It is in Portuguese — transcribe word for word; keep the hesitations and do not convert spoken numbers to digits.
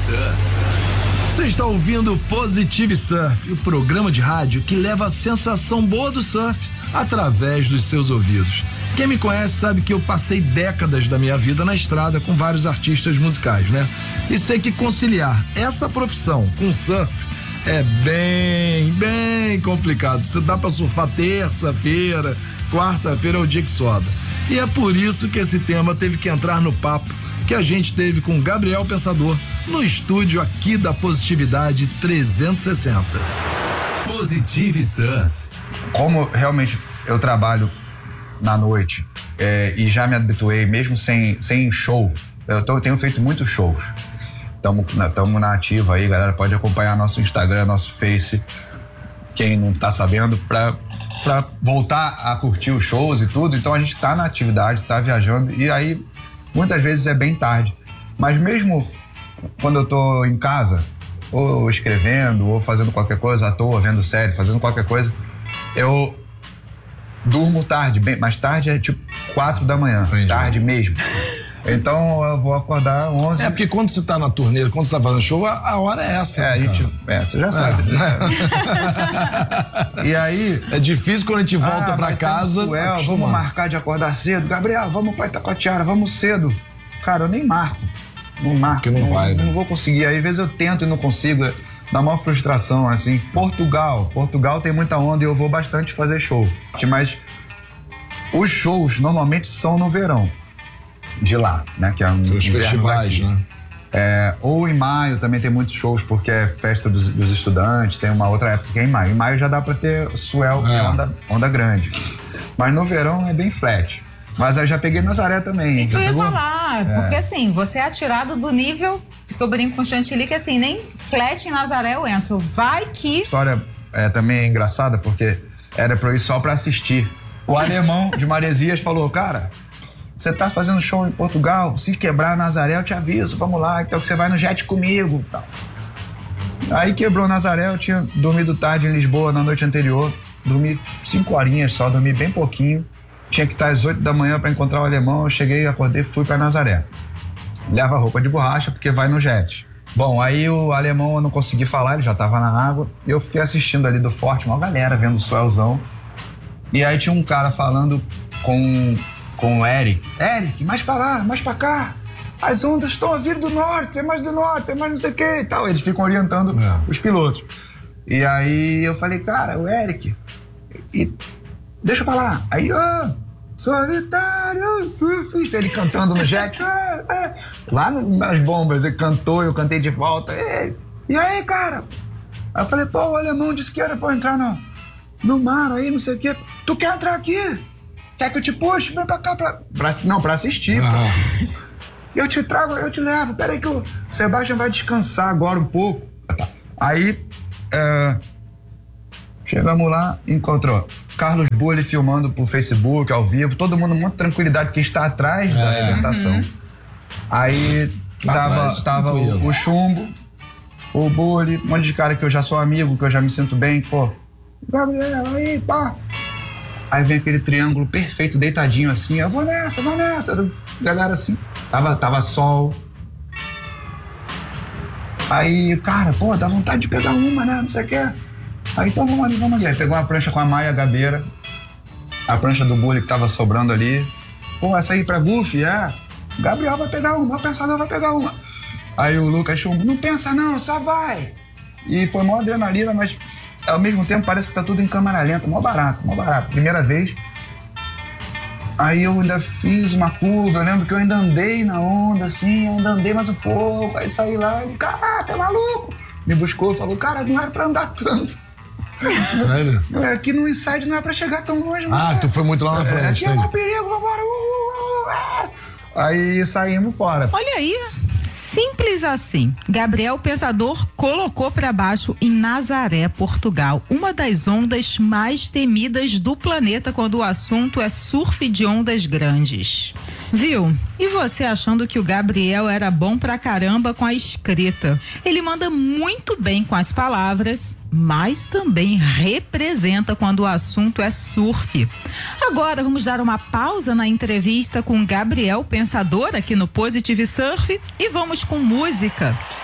Surf. Você está ouvindo o Positive Surf, o programa de rádio que leva a sensação boa do surf através dos seus ouvidos. Quem me conhece sabe que eu passei décadas da minha vida na estrada com vários artistas musicais, né? E sei que conciliar essa profissão com surf é bem, bem complicado. Você dá pra surfar terça-feira, quarta-feira é o dia que soda. E é por isso que esse tema teve que entrar no papo que a gente teve com Gabriel Pensador no estúdio aqui da Positividade trezentos e sessenta. Positive Surf. Como realmente eu trabalho na noite é, e já me habituei, mesmo sem, sem show, eu, tô, eu tenho feito muitos shows. Estamos na ativa aí, galera. Pode acompanhar nosso Instagram, nosso Face, quem não tá sabendo, pra, pra voltar a curtir os shows e tudo. Então a gente tá na atividade, tá viajando, e aí muitas vezes é bem tarde. Mas mesmo quando eu tô em casa, ou escrevendo, ou fazendo qualquer coisa, à toa, vendo série, fazendo qualquer coisa, eu durmo tarde, bem, mais tarde é tipo quatro da manhã, Entendi. tarde mesmo. Então eu vou acordar onze. É porque quando você tá na turnê, quando você tá fazendo show, a, a hora é essa. É, né, a gente. É, você já é, sabe. É. E aí. É difícil quando a gente volta ah, pra casa. Suel, vamos marcar de acordar cedo. Gabriel, vamos pra Itacoatiara, vamos cedo. Cara, eu nem marco. Não marco. Que não, não vai, né? Não vou conseguir. Aí, às vezes eu tento e não consigo. Dá uma frustração, assim. Portugal. Portugal tem muita onda e eu vou bastante fazer show. Mas os shows normalmente são no verão. De lá, né? Que é um os festivais, daqui. né? É, ou em maio também tem muitos shows, porque é festa dos, dos estudantes, tem uma outra época que é em maio. Em maio já dá pra ter swell, que é onda, onda grande. Mas no verão é bem flat. Mas eu já peguei Nazaré também. Isso já eu ia pegou? falar, é. porque assim, você é atirado do nível, que eu brinco com o Chantilly, que assim, nem flat em Nazaré eu entro. Vai que... A história é, também é engraçada, porque era pra eu ir só pra assistir. O alemão de Maresias falou, cara... Você tá fazendo show em Portugal, se quebrar Nazaré, eu te aviso, vamos lá, então que você vai no jet comigo. Tal. Aí quebrou Nazaré, eu tinha dormido tarde em Lisboa na noite anterior, dormi cinco horinhas só, dormi bem pouquinho. Tinha que estar às oito da manhã para encontrar o alemão, eu cheguei, acordei, fui para Nazaré. Leva roupa de borracha porque vai no jet. Bom, aí o alemão eu não consegui falar, ele já tava na água, e eu fiquei assistindo ali do forte, uma galera vendo o swellzão. E aí tinha um cara falando com... com o Eric. Eric, mais pra lá, mais pra cá. As ondas estão a vir do norte, é mais do norte, é mais não sei o que e tal. Eles ficam orientando é. os pilotos. E aí eu falei, cara, o Eric, e deixa eu falar. Aí, ó, oh, solitário, surfista. Ele cantando no jet. Ah, ah. Lá no, nas bombas, ele cantou, eu cantei de volta. E, e aí, cara? Aí eu falei, pô, o alemão disse que era pra eu entrar no, no mar aí, não sei o que. Tu quer entrar aqui? Quer que eu te puxe? Vem pra cá pra... pra não, pra assistir. Ah. Eu te trago, eu te levo. Peraí que o Sebastião vai descansar agora um pouco. Aí, é... chegamos lá, encontrou Carlos Bulli filmando pro Facebook, ao vivo. Todo mundo muito tranquilidade, porque está atrás é. da arrebentação. Uhum. Aí, tava, atrás, tava o, o Chumbo, o Bulli, um monte de cara que eu já sou amigo, que eu já me sinto bem. Pô, Gabriel, aí, pá. Aí vem aquele triângulo perfeito, deitadinho assim. Eu vou nessa, vou nessa. Galera assim. Tava, tava sol. Aí, cara, pô, dá vontade de pegar uma, né? Não sei o que. Aí, então vamos ali, vamos ali. Aí pegou uma prancha com a Maia Gabeira. A prancha do Bully que tava sobrando ali. Pô, essa aí pra Goofy, é. O Gabriel vai pegar uma, o Pensador vai pegar uma. Aí o Lucas Chumbo, não pensa não, só vai. E foi mó adrenalina, mas... ao mesmo tempo parece que tá tudo em câmera lenta, mó barato, mó barato. Primeira vez. Aí eu ainda fiz uma curva, eu lembro que eu ainda andei na onda, assim, ainda andei mais um pouco, aí saí lá e, cara, tá maluco? Me buscou e falou, cara, não era pra andar tanto. Sério? Aqui no inside não é pra chegar tão longe, Ah, mano. tu foi muito lá na frente. É, aqui é um perigo, vambora. Uh, uh, uh. Aí saímos fora. Olha aí. Simples assim. Gabriel Pensador colocou para baixo em Nazaré, Portugal, uma das ondas mais temidas do planeta quando o assunto é surf de ondas grandes. Viu? E você achando que o Gabriel era bom pra caramba com a escrita. Ele manda muito bem com as palavras, mas também representa quando o assunto é surf. Agora vamos dar uma pausa na entrevista com Gabriel Pensador aqui no Positive Surf e vamos com música.